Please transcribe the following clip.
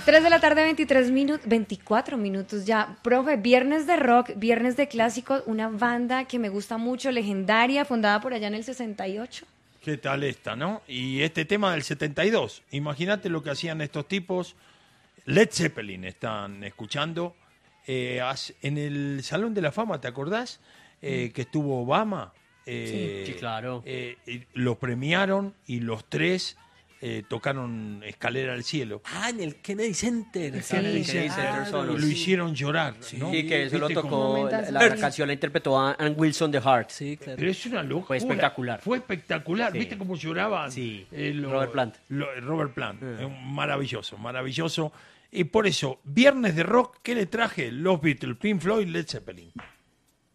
3 de la tarde, 24 minutos ya. Profe, viernes de rock, viernes de clásicos, una banda que me gusta mucho, legendaria, fundada por allá en el 68. ¿Qué tal esta, no? Y este tema del 72. Imagínate lo que hacían estos tipos. Led Zeppelin están escuchando. En el Salón de la Fama, ¿te acordás? Que estuvo Obama. Sí, claro. Los premiaron y los tres tocaron Escalera al Cielo. En el Kennedy Center. Sí, lo hicieron llorar, ¿no? Sí, que eso lo ¿Viste tocó, la canción la interpretó Ann Wilson de Heart. Sí, claro. Pero es una locura. Fue espectacular. Fue espectacular. Sí. ¿Viste cómo lloraban? Sí. Robert Plant. Maravilloso, maravilloso. Y por eso, viernes de rock, ¿qué le traje? Los Beatles, Pink Floyd, Led Zeppelin.